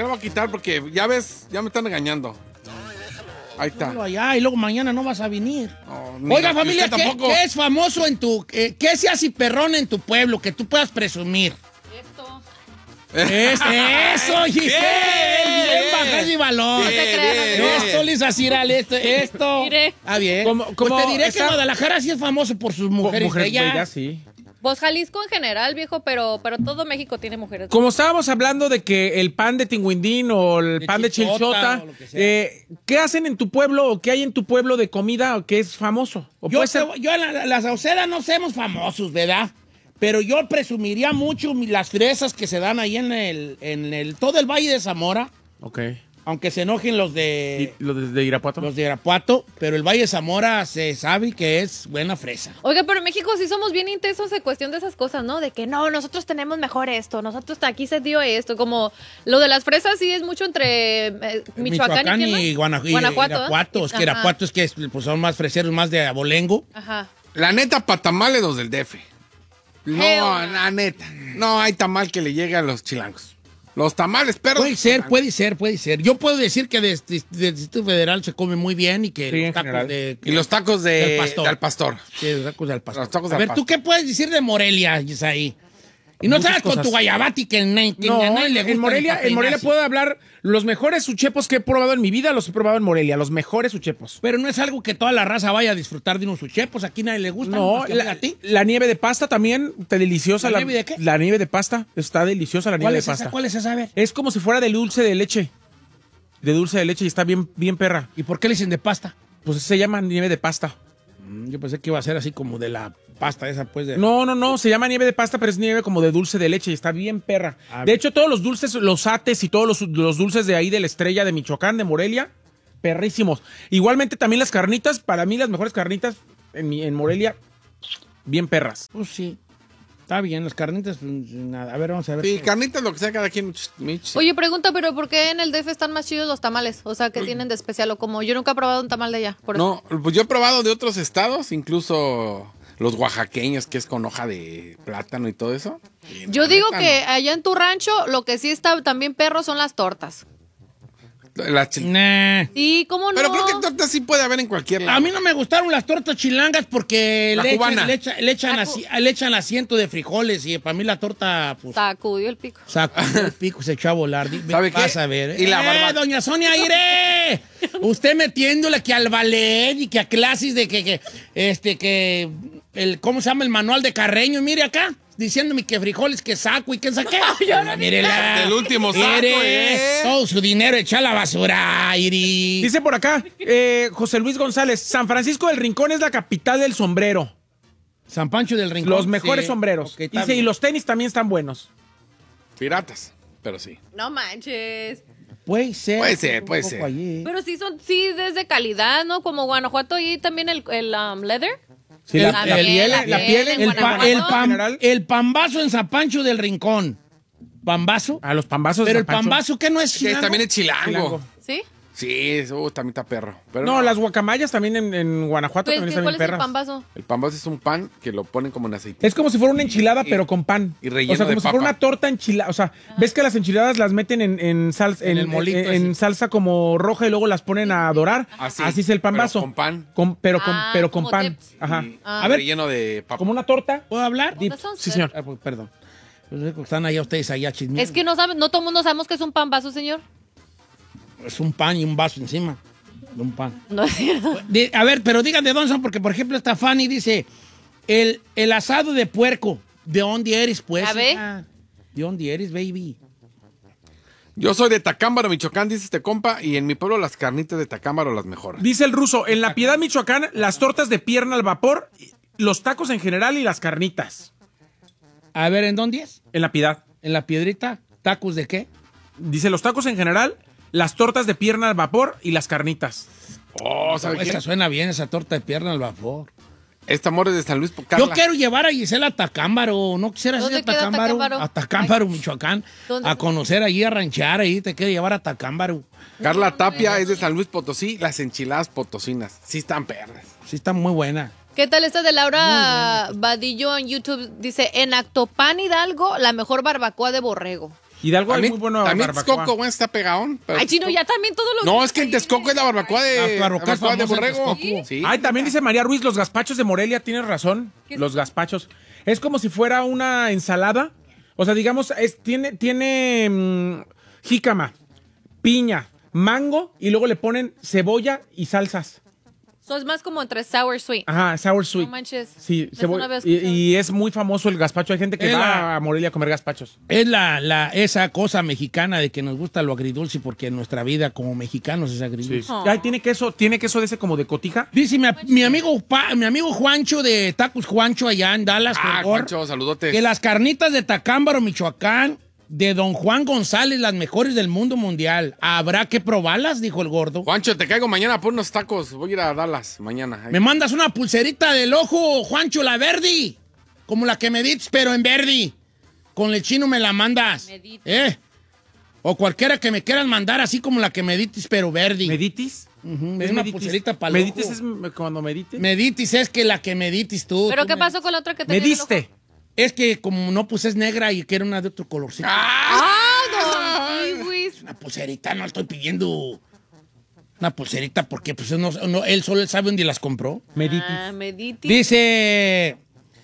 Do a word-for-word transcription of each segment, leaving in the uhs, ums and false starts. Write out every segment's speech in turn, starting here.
ya lo voy a quitar porque ya ves, ya me están regañando. Ahí está. Allá, y luego mañana no vas a venir. No, Oiga, ni, familia, ¿qué, tampoco. ¿qué es famoso en tu... Eh, ¿Qué se hace perrón en tu pueblo que tú puedas presumir? Esto. Es, eso, Giselle. Bien, bien bajado y balón. No se crean. Esto, Lisa Ciral, esto, esto. Mire. Ah, bien. Como- como pues te diré esa- que Guadalajara sí es famoso por sus mujeres. Mujeres bellas. bellas, sí. Pues Jalisco en general, viejo, pero, pero todo México tiene mujeres. Como estábamos hablando de que el pan de tinguindín o el De pan de chilchota, chilchota, o lo que sea. eh, ¿qué hacen en tu pueblo o qué hay en tu pueblo de comida que es famoso? ¿O Yo, puede ser- te- yo en la, la Sauceda no somos famosos, ¿verdad? Pero yo presumiría mucho mi- las fresas que se dan ahí en el, en el todo el Valle de Zamora, Ok. aunque se enojen los de ¿Y lo de, de Irapuato? los de Irapuato, pero el Valle de Zamora se sabe que es buena fresa. Oiga, pero en México sí somos bien intensos en cuestión de esas cosas, ¿no? De que no, nosotros tenemos mejor esto, nosotros aquí se dio esto. Como lo de las fresas sí es mucho entre eh, Michoacán, y, y, Guana- y Guanajuato. ¿eh? Irapuato. Es que Ajá. Irapuato es que es- pues son más freseros, más de abolengo. Ajá. La neta, pa' tamales los del D F. No, Hell no. la neta. No hay tamal que le llegue a los chilangos. Los tamales, pero. Puede ser, puede ser, puede ser. Yo puedo decir que desde el Distrito Federal se come muy bien y que Sí, en los tacos general. de... Y los tacos de, Del pastor. del pastor. Sí, los tacos del pastor. Los tacos a del ver, ¿tú pastor. qué puedes decir de Morelia, Isaí? Y no Muchas sabes con cosas. tu guayabati que, na- que No, a nadie le gusta en ni Morelia, pa' en Morelia peinarse. puedo hablar los mejores uchepos que he probado en mi vida, los he probado en Morelia, los mejores uchepos. Pero no es algo que toda la raza vaya a disfrutar de unos uchepos. Aquí nadie le gusta. No, más que la, a ti. la nieve de pasta también, está deliciosa. ¿La nieve de qué? La nieve de pasta, está deliciosa la nieve ¿Cuál de es pasta. esa? ¿Cuál es esa? A ver. Es como si fuera de dulce de leche. De dulce de leche y está bien, bien perra. ¿Y por qué le dicen de pasta? Pues se llama nieve de pasta. Mm, Yo pensé que iba a ser así como de la pasta esa, pues. De... No, no, no, se llama nieve de pasta, pero es nieve como de dulce de leche y está bien perra. Ah, de hecho, todos los dulces, los ates y todos los, los dulces de ahí de la estrella de Michoacán, de Morelia, perrísimos. Igualmente también las carnitas, para mí las mejores carnitas en, mi, en Morelia, bien perras. Pues sí. Está bien, las carnitas, pues, nada. A ver, vamos a ver. Sí, carnitas, lo que sea, cada quien. Mich, mich. Oye, pregunta, pero ¿por qué en el D F están más chidos los tamales? O sea, ¿qué tienen de especial? O como yo nunca he probado un tamal de allá. Por eso. No, pues yo he probado de otros estados, incluso los oaxaqueños, que es con hoja de plátano y todo eso. Y Yo la digo neta, que no. allá en tu rancho lo que sí está también perro son las tortas. La chil- Nah. Sí, ¿cómo no? Pero creo que tortas sí puede haber en cualquier lado. A mí no me gustaron las tortas chilangas porque La le cubana. echan, le, echan, le, echan La asi- le echan asiento de frijoles y para mí la torta, pues, Sacudió el pico. sacó el pico, se echó a volar. Di- ¿Sabe qué? Vas a ver. Y la eh, barba- doña Sonia Aire, usted metiéndole que al ballet y que a clases de que, que este, que, el, ¿cómo se llama? El manual de Carreño, mire acá. Diciéndome que frijoles, que saco y que saqué. Mírela. El último saco, Mire, ¿eh? todo su dinero echa a la basura, Iri. Dice por acá, eh, José Luis González, San Francisco del Rincón es la capital del sombrero. San Pancho del Rincón. Los mejores Sí. sombreros. Ok, está Dice, y bien. los tenis también están buenos. Piratas, pero sí. No manches. Puede ser. Puede ser, un puede poco ser. allí. Pero sí son, sí, desde calidad, ¿no? Como Guanajuato y también el, el um, leather. Sí, El- la, el- la piel, la la piel piel en en El, pa- Guanajuato. el, en pam- general. el pambazo en San Pancho del Rincón. ¿Pambazo? A los pambazos. Pero de el San Pancho. pambazo, ¿qué no es Sí, chilango? también es chilango. Chilango. ¿Sí? Sí, eso también está perro. Pero No, las guacamayas también en, en Guanajuato Pues, también ¿qué- están ¿Cuál bien es el perras. pambazo? El pambazo es un pan que lo ponen como en aceite. Es como si fuera una enchilada, Y- pero con pan. y relleno O sea, como de si fuera papa. una torta enchilada. O sea, ves que las enchiladas las meten en, en salsa, En en, el molito, en- en así. salsa como roja y luego las ponen a dorar. Así, Así es el pambazo. pero con pan. Con- pero con, Ah, pero con como pan. dips. Ajá. Y Ah. A ver. relleno de papa. Como una torta. ¿Puedo hablar? Dip. That sounds Sí, good. señor. Ah, pues, perdón. Pues, están allá ustedes allá chismeando. Es que no saben, no todo el mundo sabemos que es un pambazo, señor. Es un pan y un vaso encima. De un pan. No es cierto. De- a ver, pero digan de dónde son, porque por ejemplo esta Fanny dice, el, el asado de puerco, ¿de dónde eres, pues? A ver. hija? ¿De dónde eres, baby? Yo soy de Tacámbaro, Michoacán, dice este compa, y en mi pueblo las carnitas de Tacámbaro las mejores. Dice el ruso, en La Piedad, Michoacán, las tortas de pierna al vapor, los tacos en general y las carnitas. A ver, ¿en dónde es? En La Piedad. ¿En la piedrita? ¿Tacos de qué? Dice los tacos en general, las tortas de pierna al vapor y las carnitas. Oh, ¿sabe Esa quién? suena bien, esa torta de pierna al vapor. Este amor es de San Luis, Carla. Yo quiero llevar a Gisela a Tacámbaro, ¿no quisieras ir ¿Dónde a queda Tacámbaro? Tacámbaro? A Tacámbaro, Michoacán, ¿Dónde? a conocer allí, a ranchear ahí, te quiero llevar a Tacámbaro. Carla Tapia es de San Luis Potosí, las enchiladas potosinas. Sí están perras. Sí, está muy buena. ¿Qué tal esta de Laura Vadillo en YouTube? Dice, en Actopan Hidalgo, la mejor barbacoa de borrego. Hidalgo hay También, muy bueno también barbacoa. Texcoco, bueno, está pegaón. pero- Ay, Chino, ya también todos los... No, es que en Texcoco es la barbacoa de, La barbacoa es barbacoa de famosa en borrego. Texcoco. Sí. Ay, también dice María Ruiz, los gazpachos de Morelia, tienes razón. ¿Qué es Los eso? gazpachos. Es como si fuera una ensalada. O sea, digamos, es, tiene, tiene mm, jícama, piña, mango y luego le ponen cebolla y salsas. So, es más como entre sour sweet. Ajá, sour sweet. No manches. Sí, Eso cebolla. no había y, escuchado. y es muy famoso el gazpacho. Hay gente que Es va la- a Morelia a comer gazpachos. Es la, la, esa cosa mexicana de que nos gusta lo agridulce porque nuestra vida como mexicanos es agridulce. Oh. Ay, tiene queso, tiene queso de ese como de cotija. Dice mi, mi amigo Pa- mi amigo Juancho de Tacos Juancho allá en Dallas, Ah, Fort Worth, Juancho, saludotes. que las carnitas de Tacámbaro, Michoacán, de Don Juan González, las mejores del mundo mundial. Habrá que probarlas, dijo el gordo. Juancho, te caigo mañana por unos tacos. Voy a ir a Dallas mañana. Me mandas una pulserita del ojo, Juancho, la verde. Como la que me diste, pero en verde. Con el chino me la mandas. Meditis. ¿Eh? O cualquiera que me quieran mandar, así como la que me diste, pero verde. ¿Meditis? Ujú, ¿Es es una meditis? pulserita para el ¿Meditis ojo. es m- cuando medites? Meditis es que la que meditis tú. ¿Pero tú qué me- pasó con la otra que te Me dio en el diste. ojo? Es que como no, pues es negra y quiero una de otro colorcito. ¡Ah, don Kiwis! Una pulserita, no estoy pidiendo una pulserita porque pues no, no, él solo sabe dónde las compró. Meditis. Ah, mediti. Dice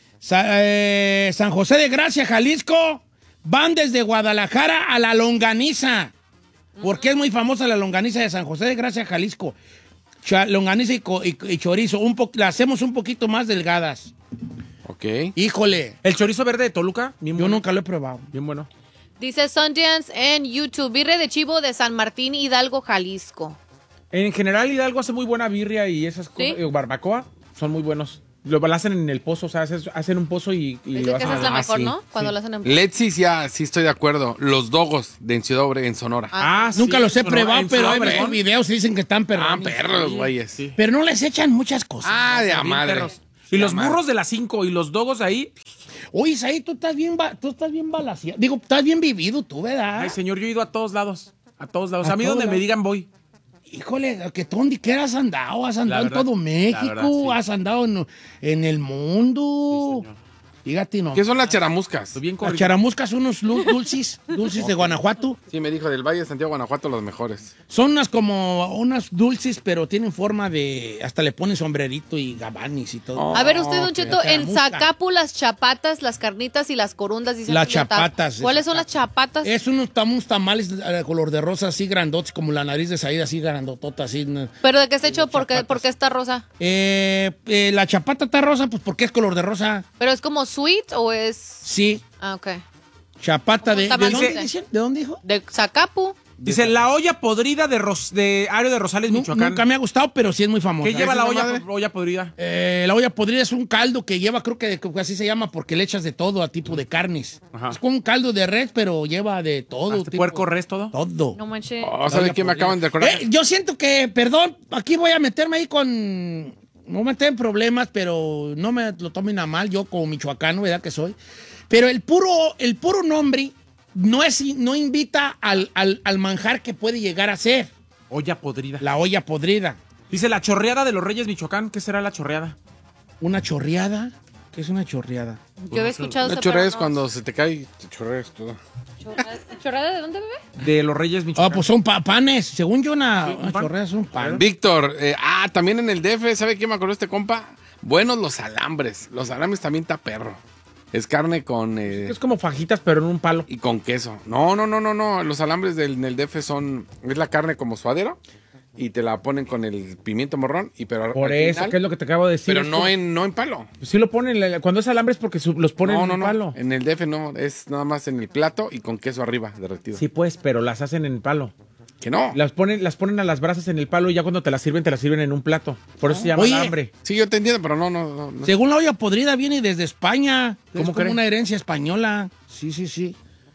Sa- eh, San José de Gracia, Jalisco, van desde Guadalajara a la longaniza. Porque es muy famosa la longaniza de San José de Gracia, Jalisco. Cha- longaniza y, co- y- y chorizo. Un po- la hacemos un poquito más delgadas. Ok. Híjole, El chorizo verde de Toluca, bien yo bueno. nunca lo he probado. Bien bueno. Dice Sundance en YouTube. Birre de chivo de San Martín, Hidalgo, Jalisco. En general, Hidalgo hace muy buena birria y esas cosas. ¿Sí? eh, barbacoa, son muy buenos. Lo hacen en el pozo, o sea, haces- hacen un pozo y, y Dicen lo que hacen esa es la Ah, mejor, sí, ¿no? Cuando sí. la hacen en... Let's ya, sí estoy de acuerdo. Los dogos de en Ciudad Obregón, en Sonora. Ah, Ah, sí, Nunca los he Sonora, probado, en pero Sonora, hay Obregón. varios videos que dicen que están perros. Ah, perros los güeyes. Sí. Pero no les echan muchas cosas. Ah, de a Bien madre. perros. De Y a los madre. burros de las cinco y los dogos ahí. Oye, Isaí, tú estás bien, ba- tú estás bien balaseado. Digo, estás bien vivido tú, ¿verdad? Ay, señor, yo he ido a todos lados. A todos lados. A A, mí todos donde me lados. digan voy. Híjole, que tú donde quieras has andado, has andado La en verdad, todo la México, verdad, sí. has andado en, en el mundo. Fíjate, no. ¿Qué son las charamuscas? Estoy bien Las corrido. charamuscas son unos lu- dulces, dulces de Guanajuato. Sí, me dijo del Valle de Santiago, Guanajuato, los mejores. Son unas como unas dulces, pero tienen forma de, hasta le ponen sombrerito y gabanis y todo. Oh. A ver, usted, Don ok. Cheto, en Charamusca. Zacapu, las chapatas, las carnitas y las corundas, dicen Las que ya está. chapatas, ¿Cuáles esa- son las chapatas? Es unos, tam- unos tamales de color de rosa así grandotes, como la nariz de Saída, así grandotota, así. ¿no? ¿Pero de qué está hecho? ¿Por qué, chapatas. por qué está rosa? Eh, eh, la chapata está rosa, pues porque es color de rosa. ¿Pero es como sweet o es...? Sí, Ah, ok. chapata de... ¿De tamal dónde, dulce. dicen? ¿De dónde dijo? De Zacapu. Dice, la olla podrida de, Ros- de Ario de Rosales, Nu- Michoacán. Nunca me ha gustado, pero sí es muy famosa. ¿Qué lleva ¿Esa la es la olla, madre? olla podrida? Eh, la olla podrida es un caldo que lleva, creo que, que así se llama, porque le echas de todo a tipo de carnes. Ajá. Es como un caldo de red, pero lleva de todo. ¿Hasta tipo- puerco res todo? Todo. No manches. Oh, ¿sabe qué me acaban de acordar? Eh, yo siento que, perdón, aquí voy a meterme ahí con... No me meter en problemas, pero no me lo tomen a mal, yo como michoacano, ¿verdad que soy? Pero el puro, el puro nombre no, es, no invita al, al, al manjar que puede llegar a ser Olla podrida. la olla podrida. Dice, la chorreada de los Reyes, Michoacán. ¿Qué será la chorreada? ¿Una chorreada? ¿Qué es una chorreada? Yo había escuchado No ese, chorrees pero no. cuando se te cae, te chorrees todo. ¿Chorrada- ¿Chorrada de dónde, bebé? De los Reyes, Michoacán. Ah, pues son pa- panes. Según yo, una, Sí, un una pan. chorreada es un pan. Víctor, eh, ah, también en el D F, ¿sabe qué me acordó este compa? Buenos los alambres. Los alambres también está perro. Es carne con... eh, Es como fajitas, pero en un palo. y con queso. No, no, no, no, no. Los alambres del en el D F son... Es la carne como suadero y te la ponen con el pimiento morrón y pero Por al eso, final- que es lo que te acabo de decir. Pero Es no como- en, no en palo. Sí lo ponen, la- cuando es alambre es porque su- los ponen No, en no, un no. palo. En el D F no. Es nada más en el plato y con queso arriba, derretido. Sí, pues, pero las hacen en palo. Que no. Las ponen, las ponen a las brasas en el palo y ya cuando te las sirven, te las sirven en un plato. Por eso se llama Oye. alambre. Sí, yo te entiendo, pero no, no, no. no. Según la olla podrida viene desde España. Es ¿Cómo como creen? una herencia española. Sí, sí, sí.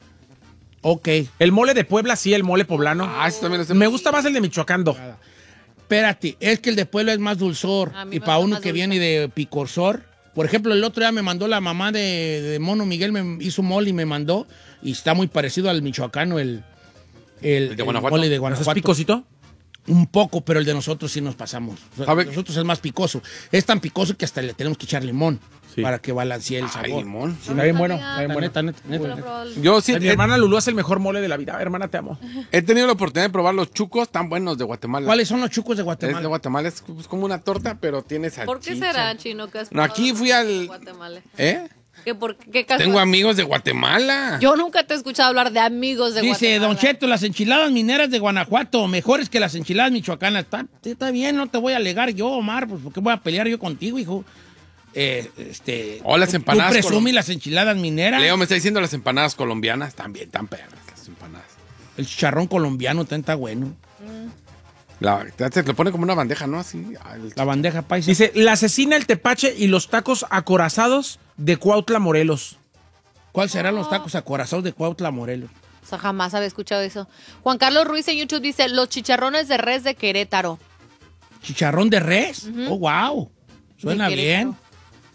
Ok. El mole de Puebla, sí, el mole poblano. Ah, eso también lo Me gusta más el de Michoacán. do. Espérate, es que el de Puebla es más dulzor. A mí Y me para gusta uno más que dulce. viene de picorsor. Por ejemplo, el otro día me mandó la mamá de, de Mono Miguel, me hizo mole y me mandó. Y está muy parecido al michoacano, el, el, ¿El de Guanajuato? mole de ¿No es Guanajuato. picosito? Un poco, pero el de nosotros sí nos pasamos. O sea, ¿Sabe? el de nosotros es más picoso. Es tan picoso que hasta le tenemos que echar limón Sí. para que balancee el Ay, sabor. limón. Está bien bueno. sabía. Está bien La bueno. neta, neta, neta. Pero probable. Yo sí Mi he, hermana Lulú hace el mejor mole de la vida. Hermana, te amo. he tenido la oportunidad de probar los chucos tan buenos de Guatemala. ¿Cuáles son los chucos de Es Guatemala? de Guatemala, es pues, como una torta, pero tiene salchicha. ¿Por qué será, Chino, que has No, aquí probado fui los al- de Guatemala? ¿Eh? ¿Qué, por, qué caso? Tengo amigos de Guatemala. Yo nunca te he escuchado hablar de amigos de Dice Guatemala. Don Cheto, las enchiladas mineras de Guanajuato, mejores que las enchiladas michoacanas. Está, está bien, no te voy a alegar yo, Omar, pues porque voy a pelear yo contigo, hijo. Eh, este, O las tú- empanadas Tú presumís colom- las enchiladas mineras. Leo me está diciendo las empanadas colombianas también tan perras, las empanadas. El chicharrón colombiano también está bueno. La, te lo pone como una bandeja, ¿no? Así. al- La bandeja paisa. Dice, la asesina, el tepache y los tacos acorazados de Cuautla, Morelos. ¿Cuáles serán los tacos acorazados de Cuautla, Morelos? O sea, jamás había escuchado eso. Juan Carlos Ruiz en YouTube dice, los chicharrones de res de Querétaro. ¿Chicharrón de res? Oh, wow. Suena De bien. Querétaro.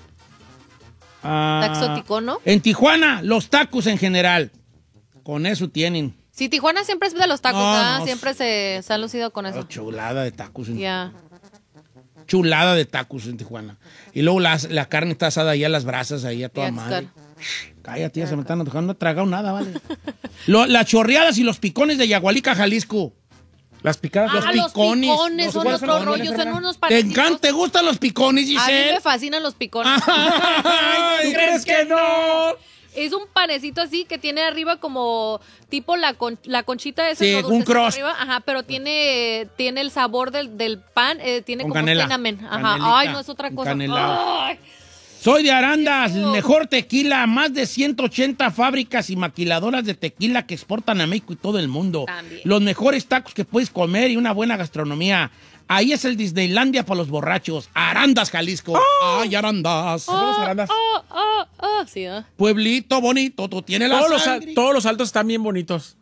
Ah, Está exótico, ¿no? En Tijuana, los tacos en general. Con eso tienen. Sí, Tijuana siempre es de los tacos, No, ¿ah? no. Siempre se, se han lucido con Oh, eso. chulada de tacos. En, Ya. Chulada de tacos en Tijuana. Y luego la, la carne está asada ahí a las brasas, ahí a toda Ya, madre. claro. Cállate, ya se me están antojando. No he tragado nada, vale. Lo- las chorreadas y los picones de Yagualica, Jalisco. Las picadas. Los Ah, los picones. picones, No sé son cuáles otro son, rollo, ¿no? son unos ¿Te parecidos. encanta? ¿Te gustan los picones, A mí Giselle? me fascinan los picones. Ay, ¿tú crees que no? Es un panecito así que tiene arriba como tipo la, con- la conchita esa. Sí, ¿no? un Dulcecito crust. arriba, ajá, pero tiene, tiene el sabor del, del pan, eh, tiene Con como canela. cinnamon. Ajá. Canelita, Ay, no es otra cosa. encanelado. Ay. Soy de Arandas, el rico. mejor tequila, más de ciento ochenta fábricas y maquiladoras de tequila que exportan a México y todo el mundo. También. Los mejores tacos que puedes comer y una buena gastronomía. Ahí es el Disneylandia para los borrachos. Arandas, Jalisco. Ay, Arandas. Somos Arandas. Ah, ah, ah, sí, ¿eh? Pueblito bonito, tú tienes la Todos los, sangre. al- todos los altos están bien bonitos.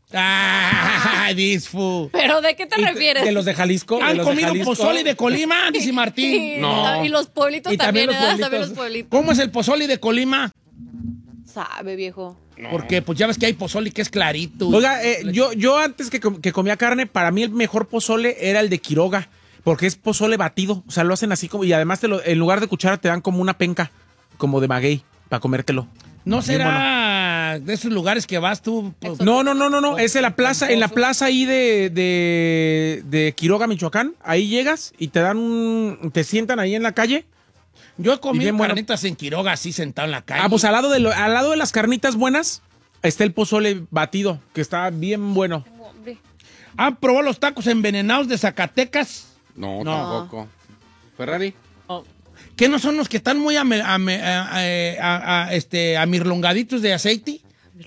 Ah, disfu. ¿Pero de qué te Y te- refieres? De los de Jalisco. de ¿Han los de comido Jalisco. pozole de Colima? Dice Martín. No. Y los pueblitos Y también también, los ¿verdad? pueblitos. También los pueblitos. ¿Cómo es el pozole de Colima? Sabe, viejo. Porque pues ya ves que hay pozole que es clarito. Oiga, eh, yo, yo antes que, com- que comía carne, para mí el mejor pozole era el de Quiroga, porque es pozole batido. O sea, lo hacen así como, y además te lo, en lugar de cuchara te dan como una penca, como de maguey, para comértelo. ¿No Bien será de esos lugares que vas tú? pues, No, no, no, no, no. Es en la plaza, en la plaza ahí de, de, de Quiroga, Michoacán. Ahí llegas y te dan un, te sientan ahí en la calle. Yo he Y comido bien bueno. carnitas en Quiroga así sentado en la calle. Ah, pues al lado de lo- al lado de las carnitas buenas está el pozole batido, que está bien bueno. Hombre. ¿Han probado los tacos envenenados de Zacatecas? No, No. tampoco. Ferrari. ¿Qué no son los que están muy ame- ame- a- a- a- a- este, amirlongaditos de aceite?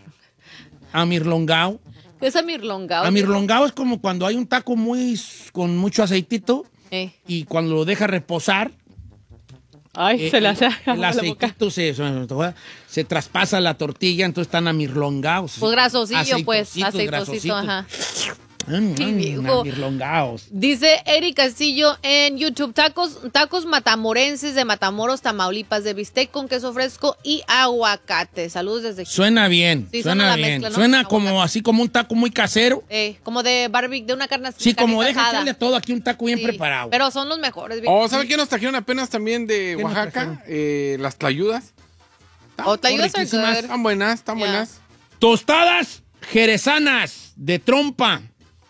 Amirlongao. Es amirlongao. Amirlongao es como cuando hay un taco muy con mucho aceitito Eh. y cuando lo deja reposar, Ay, eh, se le hace el, agua el la boca. aceitito se, se, se traspasa la tortilla, entonces están amirlongaos. Pues grasosillo, pues. Aceitositos, Aceitosito, grasositos. ajá. Mm, Sí, mm, viejo. amirlongaos. Dice Eric Castillo en YouTube, tacos, tacos matamorenses de Matamoros, Tamaulipas, de bistec con queso fresco y aguacate. Saludos desde aquí. Suena bien, Sí, suena, suena la bien. mezcla, ¿no? Suena Con como así como un taco muy casero. Eh, como de barbecue, de una carne Sí, como carnita deja asada. echarle todo aquí un taco bien Sí, preparado. Pero son los mejores. Oh, ¿sabe qué nos trajeron apenas también de ¿Qué nos Oaxaca? Eh, las tlayudas. O te ayudas a riquísimas. comer. Están buenas, están Ya. buenas. Tostadas jerezanas de trompa.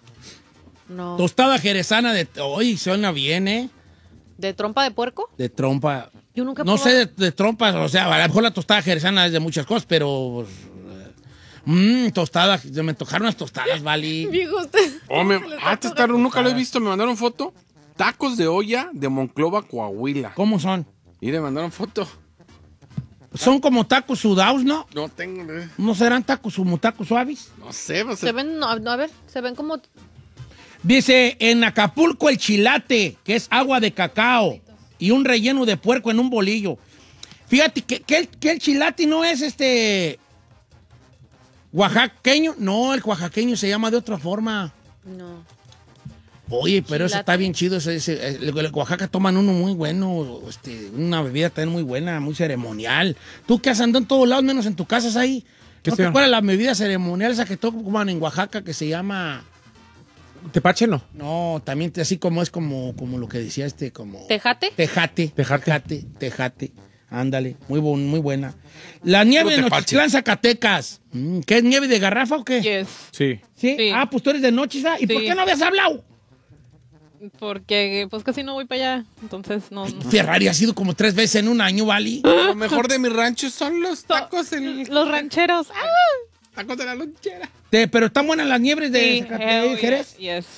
No. Tostada jerezana de... Uy, suena bien, ¿eh? ¿De trompa de puerco? De trompa. Yo nunca he No sé probado. de, de trompa, o sea, a lo mejor la tostada jerezana es de muchas cosas, pero... Mmm, tostada, se me tocaron unas tostadas, vale. Viejo, usted. Oh, me, Se le ah, está este está- nunca lo he visto. Me mandaron foto. Tacos de olla de Monclova, Coahuila. ¿Cómo son? Y le mandaron foto. Son como tacos sudados, ¿no? No tengo. eh, ¿No serán tacos como tacos suaves? No sé, pues, Se ven, no, no, a ver, se ven como... Dice, en Acapulco el chilate, que es agua de cacao y un relleno de puerco en un bolillo. Fíjate que, que el, que el chilate no es este oaxaqueño. No, el oaxaqueño se llama de otra forma. No. Oye, pero eso Chilate. está bien chido. Ese, ese- el, el Oaxaca toman uno muy bueno, este, una bebida también muy buena, muy ceremonial. Tú que has andado en todos lados, menos en tu casa, es ahí. ¿Qué ¿No te señor? acuerdas la bebida ceremonial esa que toman en Oaxaca que se llama... Tepache no. No, también te- así como es como, como lo que decía este, como... ¿Tejate? Tejate. Tejate. Tejate. Tejate. Ándale, muy, bu- muy buena. La nieve de Puro tepache. Nochitlán, Zacatecas. Mm, ¿Qué es nieve de garrafa o qué? Yes. Sí. ¿Sí? Sí. Ah, pues tú eres de Nochisa. ¿Y por Sí. qué no habías hablado? Porque pues casi no voy para allá. Entonces no. no. Ferrari ha sido como tres veces en un año, ¿vale? Lo mejor de mi rancho son los tacos, el Los rancheros. ¡Ah! tacos de la lonchera. Te- pero están buenas las nieves de Sí, Zacatecas, hell Jerez. yes. Yes.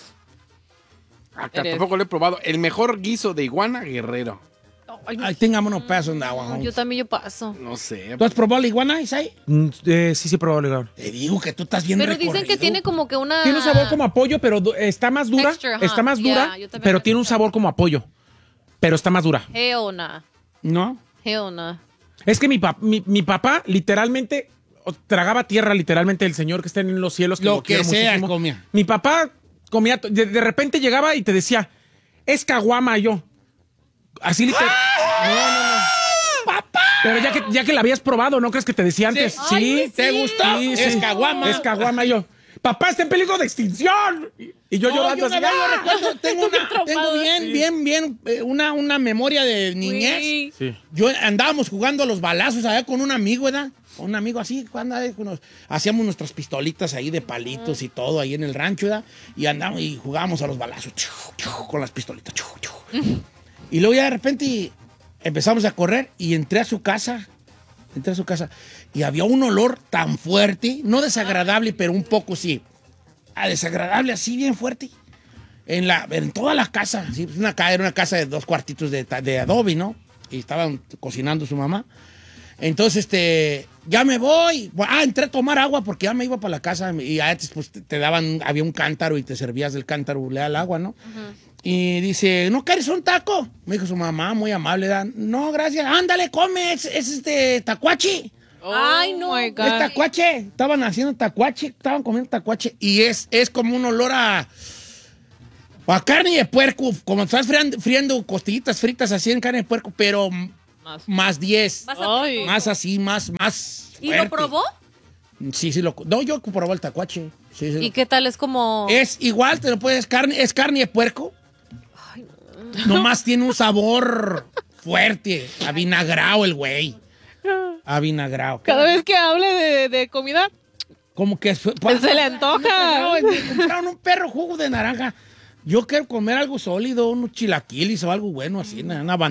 Acá Eres. tampoco lo he probado. El mejor guiso de iguana guerrero. Ay, Ay, tengamos unos pedazos de agua. yo también yo paso. No sé. ¿Tú has probado la iguana, Isai? Mm, eh, sí, sí, probable. Te digo que tú estás bien Pero dicen que recorrido. tiene como que una... Tiene un sabor como a pollo, pero du- está más dura. Texture, ajá. Está más Yeah, dura, yo también pero lo tiene un escuché. sabor como a pollo. Pero está más dura. Hell nah. ¿No? Hell nah. Es que mi, pap- mi, mi papá literalmente o, tragaba tierra, literalmente, el señor que está en los cielos. Que Lo lo que quiero sea muchísimo. comía. Mi papá comía, to- de, de repente llegaba y te decía, es caguama yo. Así literal. ¡Ah! No, no, no. ¡Papá! Pero ya que, ya que la habías probado, ¿no crees que te decía antes? Sí. Ay, ¿Te sí. gustó? Sí, Es sí. caguama. Es caguama yo. Papá, está en peligro de extinción. Y- Y yo No, llorando yo así. una vez ¡ah! lo recuerdo, tengo, una, tengo traumada. bien, bien, bien, eh, una, una memoria de niñez. Uy. Sí. Yo andábamos jugando a los balazos allá con un amigo, ¿verdad? Con un amigo así, cuando hacíamos nuestras pistolitas ahí de palitos y todo ahí en el rancho, ¿verdad? Y andábamos y jugábamos a los balazos chu, chu, con las pistolitas. Chu, chu. Y luego ya de repente empezamos a correr y entré a su casa. Entré a su casa y había un olor tan fuerte, no desagradable, pero un poco sí. Ah, desagradable, así bien fuerte. En, la, en toda la casa. Sí, pues una, ca- era una casa de dos cuartitos de, ta- de adobe, ¿no? Y estaban cocinando su mamá. Entonces, este, ya me voy. Ah, entré a tomar agua porque ya me iba para la casa. Y antes, pues, te, te daban, había un cántaro y te servías del cántaro, le da el agua, ¿no? Y dice, ¿no quieres un taco? Me dijo su mamá, muy amable. ¿verdad? No, gracias. Ándale, come, es, es este tacuachi. Oh Ay, no. my Es God. tacuache. Estaban haciendo tacuache, estaban comiendo tacuache. Y es, es como un olor a, a carne de puerco. Como estás friando, friendo costillitas fritas así en carne de puerco, pero Más. más diez. Vas a- Ay. Más así, más, más. ¿Y lo fuerte. probó? Sí, sí, lo. No, yo probé el tacuache. Sí, sí, ¿Y lo- qué tal? Es como... Es igual, te lo puedes, carne, es carne de puerco. Nomás tiene un sabor fuerte. Avinagrao el güey. Avinagrao. Cada vez que hable de, de comida, Como que fue- se le antoja. No, me compraron un perro jugo de naranja. Yo quiero comer algo sólido, unos chilaquiles o algo bueno así, una, una